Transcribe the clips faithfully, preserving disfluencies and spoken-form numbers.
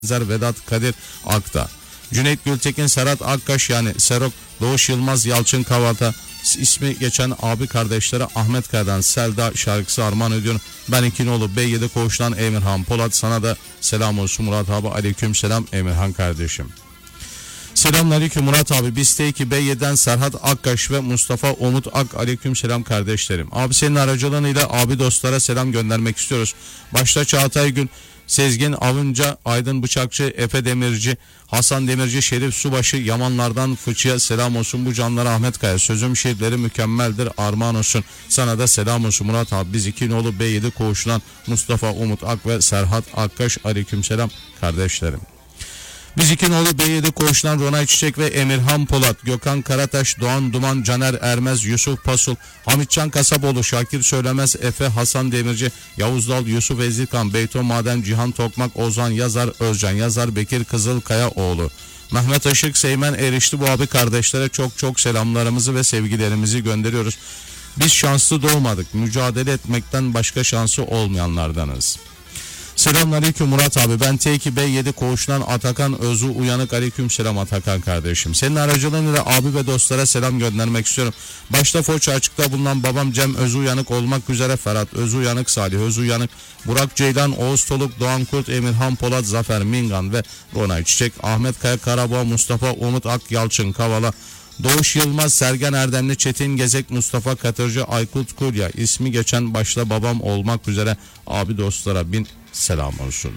Zer Vedat Kadir Akta, Cüneyt Gültekin, Serhat Akkaş yani Serok, Doğuş Yılmaz, Yalçın Kavata, ismi geçen abi kardeşlere Ahmet Kaya'dan Selda şarkısı armağan ediyorum. Ben İkinoğlu B yedi Koğuş'tan Emirhan Polat, sana da selam olsun Murat abi. Aleyküm selam Emirhan kardeşim. Selamünaleyküm Murat abi. Biz T iki B yedi'den Serhat Akkaş ve Mustafa Umut Ak. Aleyküm selam kardeşlerim. Abi senin aracılığıyla abi dostlara selam göndermek istiyoruz. Başta Çağatay Gün, Sezgin Avınca, Aydın Bıçakçı, Efe Demirci, Hasan Demirci, Şerif Subaşı, Yamanlardan Fıçı'ya selam olsun. Bu canlara Ahmet Kaya. Sözüm şiirleri mükemmeldir, armağan olsun. Sana da selam olsun Murat abi. Biz İkinoğlu B yedi Koğuş'tan Mustafa Umut Ak ve Serhat Akkaş. Aleyküm selam kardeşlerim. Biz İkinoğlu B yedi Koğuş'tan Ronay Çiçek ve Emirhan Polat, Gökhan Karataş, Doğan Duman, Caner Ermez, Yusuf Pasul, Hamitcan Kasaboğlu, Şakir Söylemez, Efe, Hasan Demirci, Yavuz Dal, Yusuf Ezilkan, Beyto Maden, Cihan Tokmak, Ozan Yazar, Özcan Yazar, Bekir Kızılkayaoğlu, Mehmet Işık, Seymen Erişti, bu abi kardeşlere çok çok selamlarımızı ve sevgilerimizi gönderiyoruz. Biz şanslı doğmadık, mücadele etmekten başka şansı olmayanlardanız. Selamünaleyküm Murat abi. Ben T iki B yedi Koğuş'tan Atakan Özü Uyanık. Aleyküm selam Atakan kardeşim. Senin aracılığıyla abi ve dostlara selam göndermek istiyorum. Başta Foça açıkta bulunan babam Cem Özü Uyanık olmak üzere Ferhat Özü Uyanık, Salih Özü Uyanık, Burak Ceylan, Oğuz Toluk, Doğan Kurt, Emirhan Polat, Zafer Mingan ve Ronay Çiçek, Ahmet Kaya Karaboğa, Mustafa Umut Ak, Yalçın Kavala, Doğuş Yılmaz, Sergen Erdemli, Çetin Gezek, Mustafa Katırcı, Aykut Kulya, ismi geçen başta babam olmak üzere abi dostlara bin selam olsun.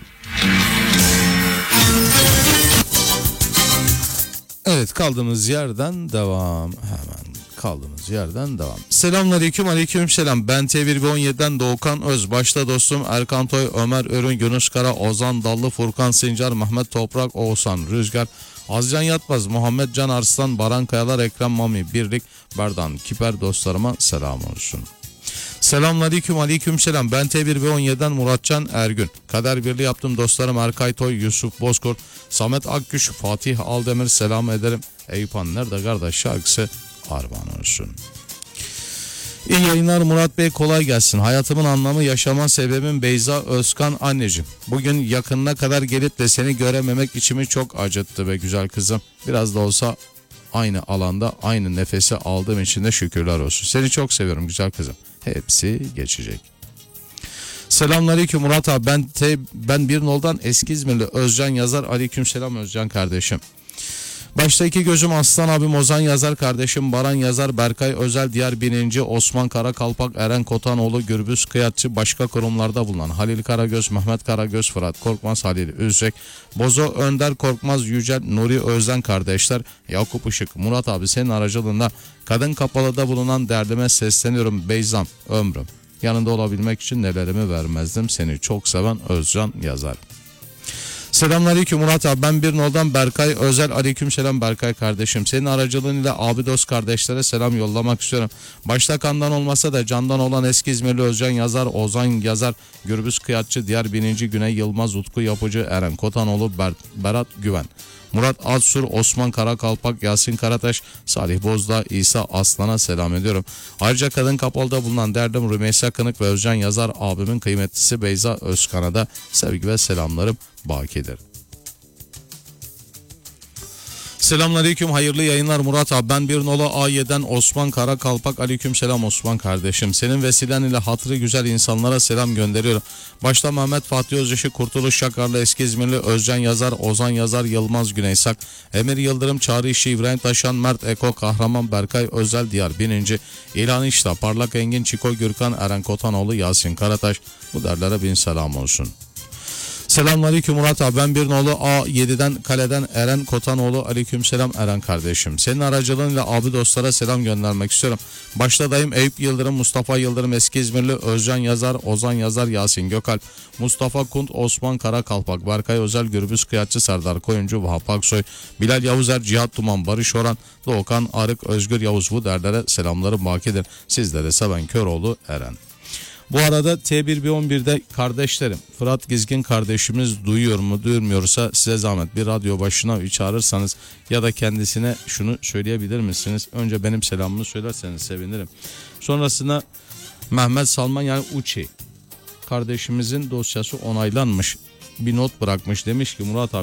Evet, kaldığımız yerden devam. Hemen kaldığımız yerden devam. Selamünaleyküm, aleyküm selam. Ben T bir on yedi'den Doğukan Öz. Başta dostum Erkan Toy, Ömer Örün, Yunus Kara, Ozan Dallı, Furkan Sincar, Mehmet Toprak, Oğuzhan Rüzgar, Azcan Yatmaz, Muhammed Can Arslan, Baran Kayalar, Ekrem Mami, Birlik, Berdan Kiper dostlarıma selam olsun. Selamünaleyküm, aleyküm selam. Ben T bir on yedi'den Muratcan Ergün. Kader Birliği yaptım dostlarım Erkay Toy, Yusuf Bozkurt, Samet Akgüş, Fatih Aldemir selam ederim. Eyüphan nerede kardeş şarkısı armağan olsun. İyi yayınlar Murat Bey, kolay gelsin. Hayatımın anlamı, yaşama sebebim Beyza Özkan anneciğim. Bugün yakınına kadar gelip de seni görememek içimi çok acıttı be güzel kızım. Biraz da olsa aynı alanda aynı nefesi aldığım için de şükürler olsun. Seni çok seviyorum güzel kızım. Hepsi geçecek. Selamünaleyküm Murat abi. Ben te, ben bir noldan eski İzmirli Özcan Yazar. Aleykümselam Özcan kardeşim. Başta iki gözüm Aslan abim Ozan Yazar kardeşim, Baran Yazar, Berkay Özel, diğer bininci Osman Karakalpak, Eren Kotanoğlu, Gürbüz Kıyatçı, başka kurumlarda bulunan Halil Karagöz, Mehmet Karagöz, Fırat Korkmaz, Halil Üzrek, Bozo Önder Korkmaz, Yücel, Nuri Özden kardeşler, Yakup Işık, Murat abi senin aracılığında Kadın Kapalı'da bulunan derdime sesleniyorum Beyzam, ömrüm. Yanında olabilmek için nelerimi vermezdim, seni çok seven Özcan Yazar. Selamünaleyküm Murat abi. Ben bir noldan Berkay Özel. Aleykümselam Berkay kardeşim. Senin aracılığıyla abi dost kardeşlere selam yollamak istiyorum. Başta kandan olmasa da candan olan eski İzmirli Özcan Yazar, Ozan Yazar, Gürbüz Kıyatçı, diğer bininci Güney Yılmaz, Utku Yapıcı, Eren Kotanoğlu, Ber Berat Güven, Murat Atsur, Osman Karakalpak, Yasin Karataş, Salih Bozdağ, İsa Aslan'a selam ediyorum. Ayrıca Kadın Kapalı'da bulunan derdim Rümeysa Kınık ve Özcan Yazar abimin kıymetlisi Beyza Özkan'a da sevgi ve selamlarım bakidir. Selamünaleyküm, hayırlı yayınlar Murat abi. Ben bir nolu A yedi'den Osman Karakalpak. Aleykümselam Osman kardeşim. Senin vesilen ile hatırı güzel insanlara selam gönderiyorum. Başta Mehmet Fatih Özyaşı, Kurtuluş Şakarlı, eski İzmirli Özcan Yazar, Ozan Yazar, Yılmaz Güneysak, Emir Yıldırım, Çağrı İşi, İbrahim Taşan, Mert Eko, Kahraman, Berkay Özel, diğer bininci İlhan İşta, Parlak Engin, Çiko Gürkan, Eren Kotanoğlu, Yasin Karataş, bu derlere bin selam olsun. Selamünaleyküm Murat abi. Ben bir nolu A yedi'den Kale'den Eren Kotanoğlu. Aleykümselam Eren kardeşim. Senin aracılığıyla abi dostlara selam göndermek istiyorum. Başta dayım Eyüp Yıldırım, Mustafa Yıldırım, eski İzmirli Özcan Yazar, Ozan Yazar, Yasin Gökalp, Mustafa Kunt, Osman Karakalpak, Berkay Özel, Gürbüz Kıyatçı, Serdar Koyuncu, Vahap Aksoy, Bilal Yavuzer, Cihat Duman, Barış Oran, Doğukan Arık, Özgür Yavuz, bu derlere selamlarım bakidir. Sizlere seven Köroğlu Eren. Bu arada T bir on bir'de kardeşlerim Fırat Gizgin kardeşimiz duyuyor mu duymuyorsa size zahmet bir radyo başına bir çağırırsanız ya da kendisine şunu söyleyebilir misiniz? Önce benim selamımı söylerseniz sevinirim. Sonrasında Mehmet Salman yani Uçi kardeşimizin dosyası onaylanmış. bir not bırakmış. Demiş ki Murat abi